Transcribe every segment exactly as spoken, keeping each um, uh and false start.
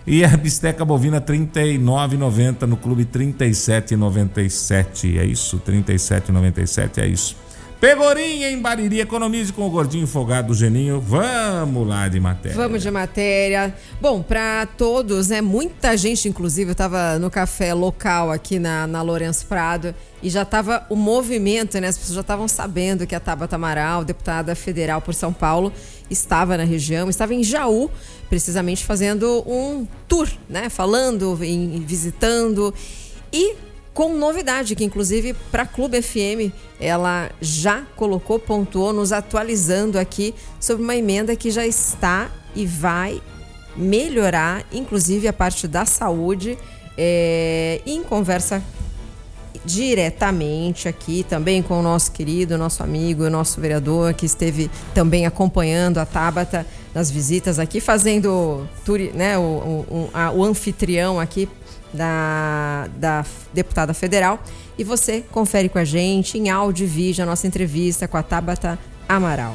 E a bisteca bovina trinta e nove reais e noventa centavos no clube trinta e sete reais e noventa e sete centavos. É isso? trinta e sete reais e noventa e sete centavos, é isso. Pegorinha em Bariri, economize com o gordinho folgado do Geninho. Vamos lá de matéria. Vamos de matéria. Bom, para todos, né? Muita gente, inclusive, eu estava no café local aqui na, na Lourenço Prado e já estava o movimento, né? As pessoas já estavam sabendo que a Tabata Amaral, deputada federal por São Paulo, estava na região, estava em Jaú, precisamente fazendo um tour, né? Falando, em, visitando e com novidade, que inclusive para Clube F M ela já colocou, pontuou, nos atualizando aqui sobre uma emenda que já está e vai melhorar, inclusive a parte da saúde, é, em conversa diretamente aqui também com o nosso querido, nosso amigo, o nosso vereador que esteve também acompanhando a Tabata nas visitas aqui, fazendo né, o, o, a, o anfitrião aqui Da, da deputada federal. E você confere com a gente em áudio e vídeo a nossa entrevista com a Tabata Amaral.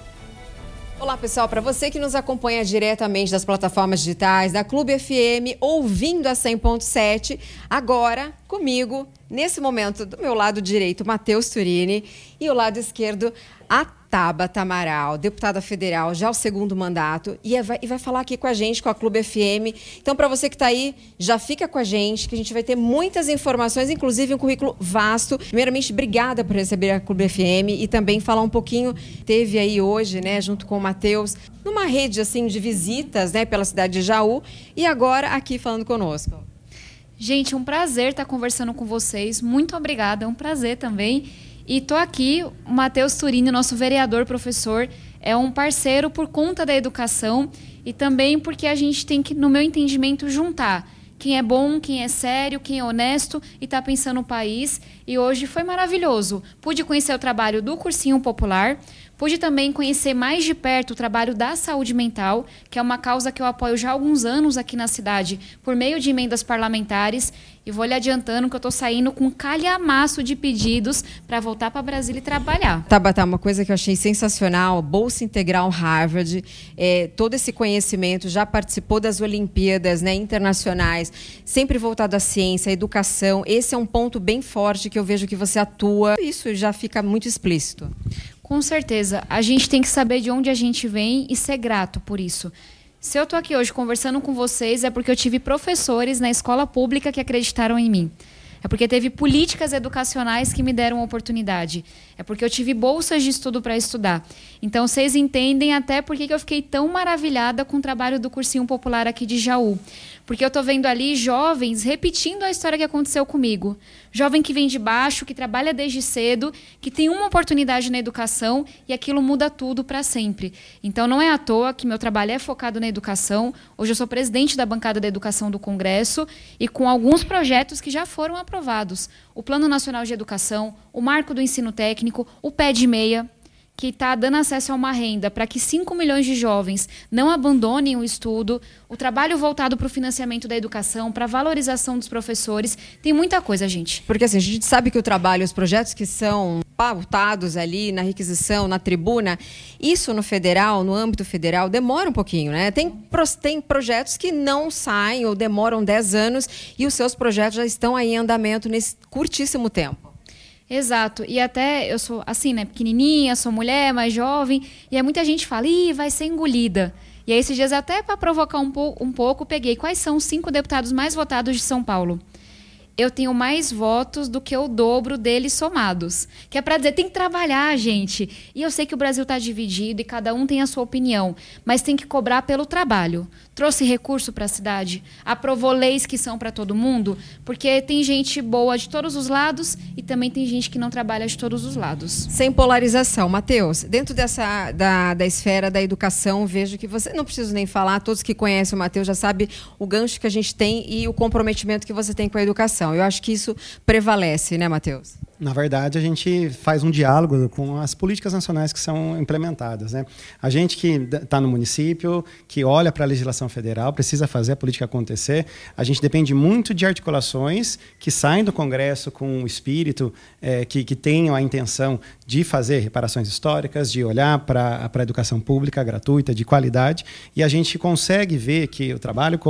Olá, pessoal, para você que nos acompanha diretamente das plataformas digitais da Clube F M, ouvindo a cem ponto sete, agora comigo, nesse momento, do meu lado direito, Matheus Turini, e o lado esquerdo, a Tabata Amaral, deputada federal, já o segundo mandato, e, é, e vai falar aqui com a gente, com a Clube F M. Então, para você que está aí, já fica com a gente, que a gente vai ter muitas informações, inclusive um currículo vasto. Primeiramente, obrigada por receber a Clube F M e também falar um pouquinho, teve aí hoje, né, junto com o Matheus, numa rede assim de visitas, né, pela cidade de Jaú, e agora aqui falando conosco. Gente, um prazer estar conversando com vocês, muito obrigada, é um prazer também. E tô aqui, o Matheus Turini, nosso vereador, professor, é um parceiro por conta da educação e também porque a gente tem que, no meu entendimento, juntar quem é bom, quem é sério, quem é honesto e está pensando no país. E hoje foi maravilhoso. Pude conhecer o trabalho do Cursinho Popular, pude também conhecer mais de perto o trabalho da saúde mental, que é uma causa que eu apoio já há alguns anos aqui na cidade, por meio de emendas parlamentares. E vou lhe adiantando que eu estou saindo com um calhamaço de pedidos para voltar para Brasília e trabalhar. Tabata, uma coisa que eu achei sensacional, Bolsa Integral Harvard, é, todo esse conhecimento, já participou das Olimpíadas, né, internacionais, sempre voltado à ciência, à educação. Esse é um ponto bem forte que eu vejo que você atua. Isso já fica muito explícito. Com certeza. A gente tem que saber de onde a gente vem e ser grato por isso. Se eu estou aqui hoje conversando com vocês, é porque eu tive professores na escola pública que acreditaram em mim. É porque teve políticas educacionais que me deram oportunidade. É porque eu tive bolsas de estudo para estudar. Então, vocês entendem até por que eu fiquei tão maravilhada com o trabalho do Cursinho Popular aqui de Jaú. Porque eu estou vendo ali jovens repetindo a história que aconteceu comigo. Jovem que vem de baixo, que trabalha desde cedo, que tem uma oportunidade na educação e aquilo muda tudo para sempre. Então, não é à toa que meu trabalho é focado na educação. Hoje eu sou presidente da bancada da educação do Congresso e com alguns projetos que já foram aprovados. O Plano Nacional de Educação, o Marco do Ensino Técnico, o Pé de Meia, que está dando acesso a uma renda para que cinco milhões de jovens não abandonem o estudo, o trabalho voltado para o financiamento da educação, para a valorização dos professores. Tem muita coisa, gente. Porque assim, a gente sabe que o trabalho, os projetos que são pautados ali na requisição, na tribuna, isso no federal, no âmbito federal, demora um pouquinho, né? Tem, tem projetos que não saem ou demoram dez anos e os seus projetos já estão aí em andamento nesse curtíssimo tempo. Exato, e até eu sou assim, né, pequenininha, sou mulher, mais jovem, e aí muita gente fala, ih, vai ser engolida. E aí esses dias até para provocar um, po um pouco, peguei quais são os cinco deputados mais votados de São Paulo. Eu tenho mais votos do que o dobro deles somados. Que é para dizer, tem que trabalhar, gente. E eu sei que o Brasil está dividido e cada um tem a sua opinião, mas tem que cobrar pelo trabalho. Trouxe recurso para a cidade, aprovou leis que são para todo mundo, porque tem gente boa de todos os lados e também tem gente que não trabalha de todos os lados. Sem polarização. Matheus, dentro dessa, da, da esfera da educação, vejo que você, não preciso nem falar, todos que conhecem o Matheus já sabem o gancho que a gente tem e o comprometimento que você tem com a educação. Eu acho que isso prevalece, né, Matheus? Na verdade, a gente faz um diálogo com as políticas nacionais que são implementadas, né? A gente que está no município, que olha para a legislação federal, precisa fazer a política acontecer. A gente depende muito de articulações que saem do Congresso com o espírito, é, que, que tenham a intenção de fazer reparações históricas, de olhar para a educação pública gratuita, de qualidade, e a gente consegue ver que o trabalho